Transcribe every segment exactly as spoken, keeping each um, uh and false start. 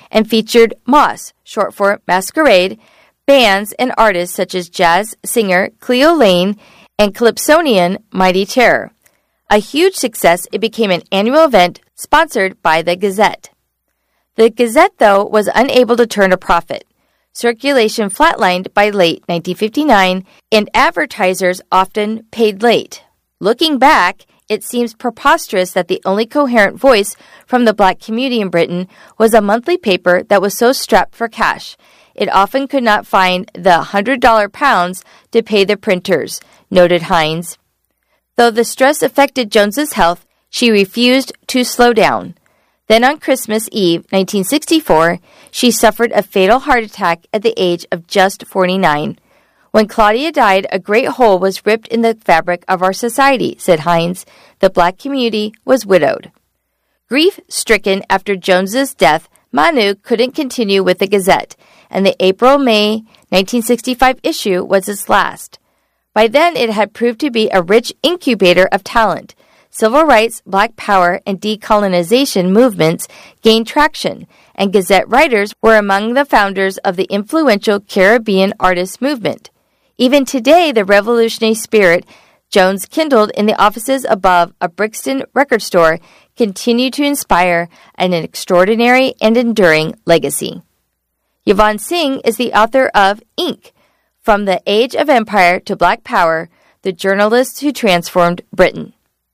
and featured Moss, short for Masquerade, bands and artists such as jazz singer Cleo Lane and calypsonian Mighty Terror. A huge success, it became an annual event sponsored by the Gazette. The Gazette, though, was unable to turn a profit. Circulation flatlined by late nineteen fifty-nine, and advertisers often paid late. Looking back, it seems preposterous that the only coherent voice from the black community in Britain was a monthly paper that was so strapped for cash. It often could not find the one hundred dollar pounds to pay the printers, noted Hines. Though the stress affected Jones's health, she refused to slow down. Then on Christmas Eve, nineteen sixty-four, she suffered a fatal heart attack at the age of just forty-nine. When Claudia died, a great hole was ripped in the fabric of our society, said Hines. The black community was widowed. Grief-stricken after Jones's death, Manu couldn't continue with the Gazette, and the April-May nineteen sixty-five issue was its last. By then, it had proved to be a rich incubator of talent. Civil rights, black power, and decolonization movements gained traction, and Gazette writers were among the founders of the influential Caribbean artist movement. Even today, the revolutionary spirit Jones kindled in the offices above a Brixton record store continue to inspire an extraordinary and enduring legacy. Yvonne Singh is the author of Ink, From the Age of Empire to Black Power, the journalist who transformed Britain.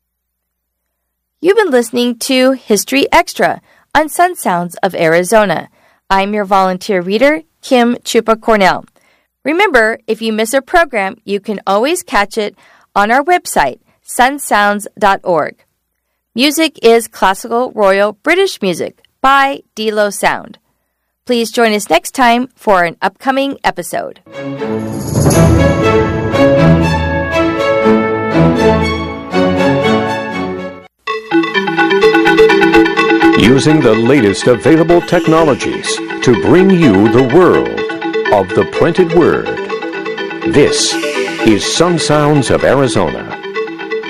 You've been listening to History Extra on Sun Sounds of Arizona. I'm your volunteer reader, Kim Chupa Cornell. Remember, if you miss a program, you can always catch it on our website, sun sounds dot org. Music is classical royal British music by D-Lo Sound. Please join us next time for an upcoming episode. Using the latest available technologies to bring you the world of the printed word. This is Sun Sounds of Arizona.